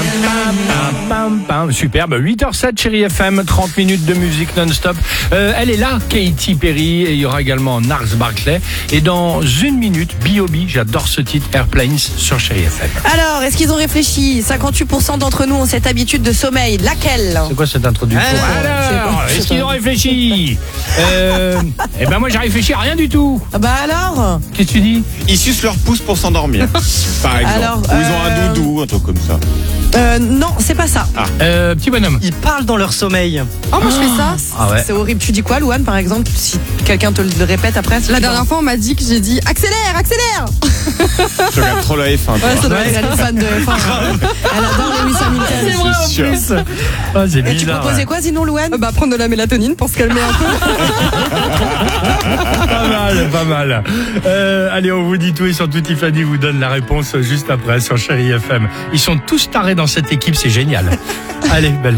Superbe, 8h07 chérie FM, 30 minutes de musique non-stop. Elle est là, Katy Perry, et il y aura également Nars Barclay. Et dans une minute, B.O.B, j'adore ce titre, Airplanes sur chérie FM. Alors, est-ce qu'ils ont réfléchi? 58% d'entre nous ont cette habitude de sommeil. Laquelle? C'est quoi cette introduction? Alors, est-ce qu'ils ont réfléchi? Eh ben moi j'ai réfléchi à rien du tout. Bah alors? Qu'est-ce que tu dis? Ils sucent leur pouce pour s'endormir, par exemple. Alors, Ou ils ont un doudou, un truc comme ça. Non, c'est pas ça. Petit bonhomme. Ils parlent dans leur sommeil. Oh, moi je fais ça. Ah ouais. C'est horrible. Tu dis quoi, Louane, par exemple, si quelqu'un te le répète après? La dernière fois, on m'a dit que j'ai dit accélère, accélère. Tu regardes trop la F1, toi. Ouais, ça doit être, elle est fan de F1. Elle adore Lewis Hamilton. C'est vrai en sûr. plus. Ah, c'est Et tu bizarre. proposais quoi sinon, Louane? Bah prendre de la mélatonine pour se calmer un peu. Pas mal, pas mal. Allez, on vous dit tout et surtout Tiffany vous donne la réponse juste après sur Chérie FM. Ils sont tous tarés dans cette équipe, c'est génial. Allez, belle